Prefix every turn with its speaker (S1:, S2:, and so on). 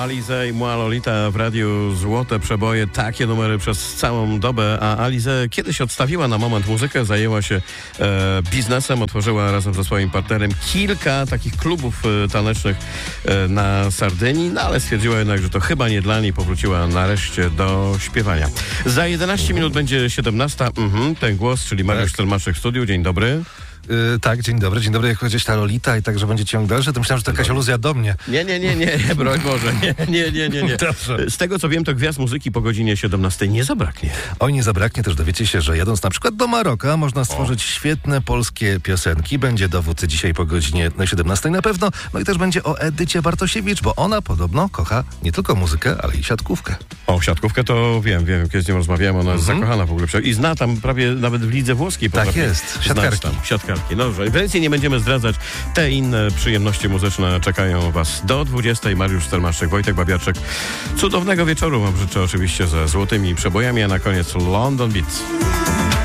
S1: Alizé i Mała Lolita w radiu Złote Przeboje. Takie numery przez całą dobę. A Alizé kiedyś odstawiła na moment muzykę, zajęła się biznesem, otworzyła razem ze swoim partnerem kilka takich klubów tanecznych na Sardynii, no ale stwierdziła jednak, że to chyba nie dla niej, powróciła nareszcie do śpiewania. Za 11 minut będzie 17. Ten głos, czyli Mariusz Stelmaszek w studiu. Dzień dobry.
S2: Tak, dzień dobry, jak powiedzieć ta Lolita i tak, że będzie ciąg dalszy, to myślałem, że to jakaś aluzja do mnie.
S1: Nie, broń Boże, nie.
S2: Dobrze.
S1: Z tego co wiem, to gwiazd muzyki po godzinie 17 nie zabraknie.
S2: Oj, nie zabraknie, też dowiecie się, że jadąc na przykład do Maroka można stworzyć świetne polskie piosenki. Będzie dowód dzisiaj po godzinie 17 na pewno. No i też będzie o Edycie Bartosiewicz, bo ona podobno kocha nie tylko muzykę, ale i siatkówkę.
S1: O, siatkówkę to wiem, kiedy z nią rozmawiałem, ona jest zakochana w ogóle. I zna tam prawie nawet w lidze włoskiej.
S2: Tak jest,
S1: siatkarki. No dobrze, więcej nie będziemy zdradzać. Te inne przyjemności muzyczne czekają Was do 20. Mariusz Stelmaszek, Wojtek Babiarczyk. Cudownego wieczoru Wam życzę oczywiście ze złotymi przebojami, a na koniec London Beats.